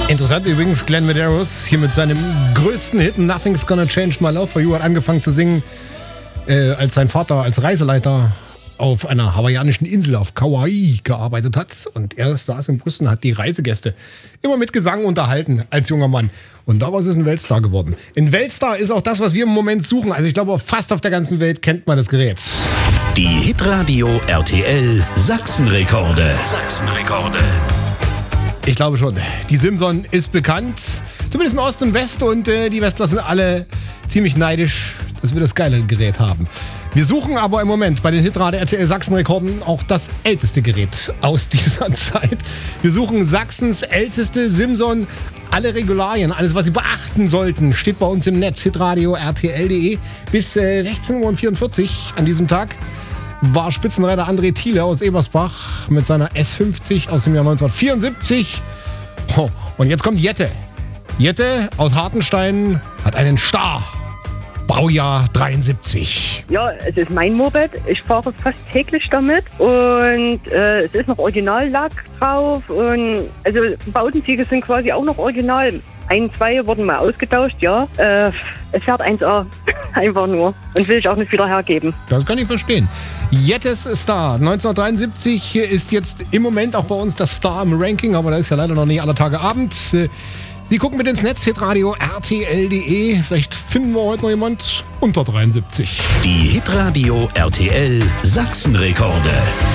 Interessant übrigens, Glenn Medeiros hier mit seinem größten Hit Nothing's Gonna Change My Love For You hat angefangen zu singen, als sein Vater als Reiseleiter auf einer hawaiianischen Insel auf Kauai gearbeitet hat. Und er saß im Bus und hat die Reisegäste immer mit Gesang unterhalten als junger Mann. Und daraus ist ein Weltstar geworden. Ein Weltstar ist auch das, was wir im Moment suchen. Also ich glaube, fast auf der ganzen Welt kennt man das Gerät. Die Hitradio RTL Sachsenrekorde. Sachsenrekorde. Ich glaube schon. Die Simson ist bekannt. Zumindest in Ost und West. Und die Westler sind alle ziemlich neidisch, dass wir das geile Gerät haben. Wir suchen aber im Moment bei den Hitradio RTL Sachsenrekorden auch das älteste Gerät aus dieser Zeit. Wir suchen Sachsens älteste Simson. Alle Regularien, alles was Sie beachten sollten, steht bei uns im Netz. Hitradio RTL.de. Bis 16.44 Uhr an diesem Tag war Spitzenreiter André Thiele aus Ebersbach mit seiner S50 aus dem Jahr 1974. Oh, und jetzt kommt Jette. Jette aus Hartenstein hat einen Star. Baujahr 73. Ja, es ist mein Moped. Ich fahre fast täglich damit. Und es ist noch Originallack drauf. Und also Bautenziegel sind quasi auch noch original. 1, 2 wurden mal ausgetauscht, ja. Es fährt 1A. Einfach nur. Und will ich auch nicht wieder hergeben. Das kann ich verstehen. Jettes Star 1973 ist jetzt im Moment auch bei uns das Star im Ranking, aber da ist ja leider noch nicht aller Tage Abend. Sie gucken mit ins Netz, Hitradio RTL.de. Vielleicht finden wir heute noch jemand unter 73. Die Hitradio RTL Sachsenrekorde.